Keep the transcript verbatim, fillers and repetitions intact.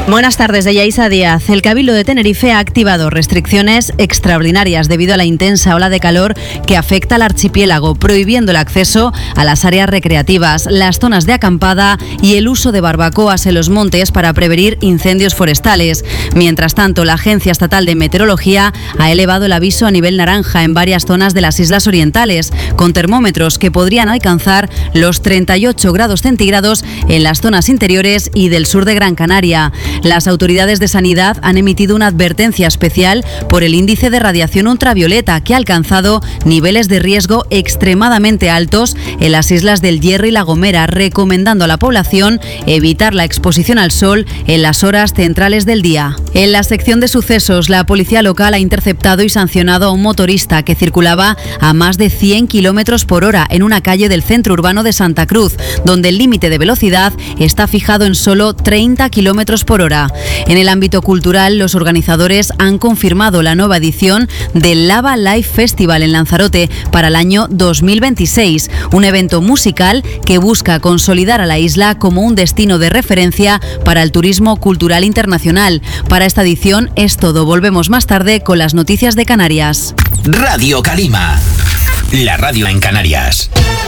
Buenas tardes, de Yaisa Díaz. El Cabildo de Tenerife ha activado restricciones extraordinarias debido a la intensa ola de calor que afecta al archipiélago, prohibiendo el acceso a las áreas recreativas, las zonas de acampada y el uso de barbacoas en los montes para prevenir incendios forestales. Mientras tanto, la Agencia Estatal de Meteorología ha elevado el aviso a nivel naranja en varias zonas de las islas orientales, con termómetros que podrían alcanzar los treinta y ocho grados centígrados en las zonas interiores y del sur de Gran Canaria. Las autoridades de sanidad han emitido una advertencia especial por el índice de radiación ultravioleta, que ha alcanzado niveles de riesgo extremadamente altos en las islas del Hierro y La Gomera, recomendando a la población evitar la exposición al sol en las horas centrales del día. En la sección de sucesos, la policía local ha interceptado y sancionado a un motorista que circulaba a más de cien kilómetros por hora en una calle del centro urbano de Santa Cruz, donde el límite de velocidad está fijado en solo treinta kilómetros por hora. En el ámbito cultural, los organizadores han confirmado la nueva edición del Lava Live Festival en Lanzarote para el año dos mil veintiséis, un evento musical que busca consolidar a la isla como un destino de referencia para el turismo cultural internacional. Para esta edición es todo. Volvemos más tarde con las noticias de Canarias. Radio Calima, la radio en Canarias.